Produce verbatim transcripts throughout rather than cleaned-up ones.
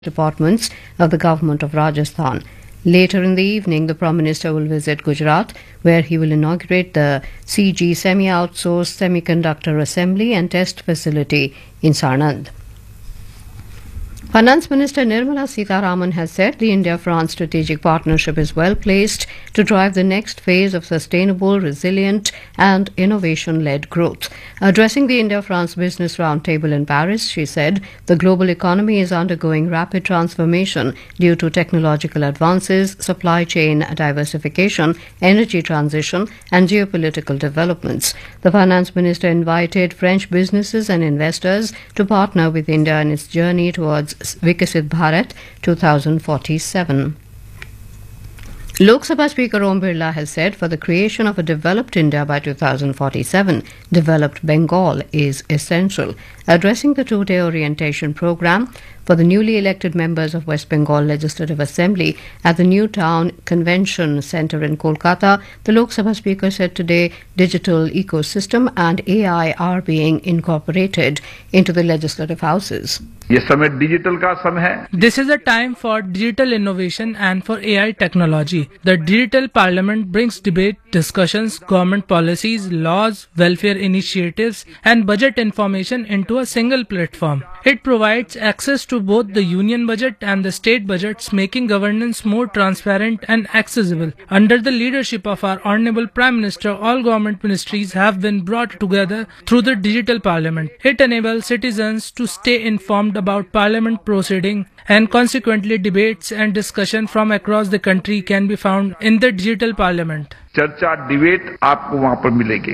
departments of the government of Rajasthan. Later in the evening, the Prime Minister will visit Gujarat, where he will inaugurate the C G Semi-Outsourced Semiconductor Assembly and Test Facility in Sanand. Finance Minister Nirmala Sitharaman has said the India-France strategic partnership is well placed to drive the next phase of sustainable, resilient and innovation-led growth. Addressing the India-France Business Roundtable in Paris, she said the global economy is undergoing rapid transformation due to technological advances, supply chain diversification, energy transition and geopolitical developments. The Finance Minister invited French businesses and investors to partner with India in its journey towards Vikasit Bharat twenty forty-seven. Lok Sabha Speaker Om Birla has said for the creation of a developed India by two thousand forty-seven, developed Bengal is essential. Addressing the two-day orientation program for the newly elected members of West Bengal Legislative Assembly at the New Town Convention Centre in Kolkata, the Lok Sabha Speaker said today digital ecosystem and A I are being incorporated into the legislative houses. This is a time for digital innovation and for A I technology. The digital parliament brings debate, discussions, government policies, laws, welfare initiatives and budget information into a single platform. It provides access to both the union budget and the state budgets, making governance more transparent and accessible. Under the leadership of our Honorable Prime Minister, all government ministries have been brought together through the digital parliament. It enables citizens to stay informed about parliament proceeding, and consequently debates and discussion from across the country can be found in the digital parliament. चर्चा debate आपको वहां पर मिलेगी.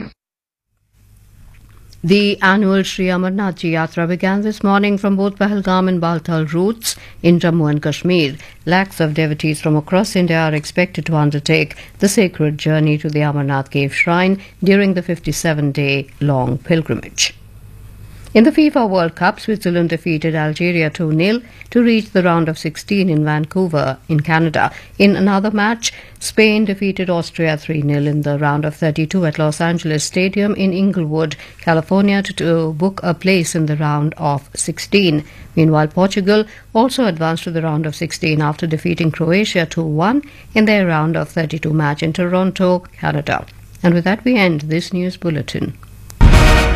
The annual Sri Amarnath Ji Yatra began this morning from both Pahalgam and Baltal routes in Jammu and Kashmir. Lakhs of devotees from across India are expected to undertake the sacred journey to the Amarnath Cave Shrine during the fifty-seven day long pilgrimage. In the FIFA World Cup, Switzerland defeated Algeria two nil to reach the round of sixteen in Vancouver, in Canada. In another match, Spain defeated Austria three nil in the round of thirty-two at Los Angeles Stadium in Inglewood, California, to, to book a place in the round of sixteen. Meanwhile, Portugal also advanced to the round of sixteen after defeating Croatia two one in their round of thirty-two match in Toronto, Canada. And with that, we end this news bulletin.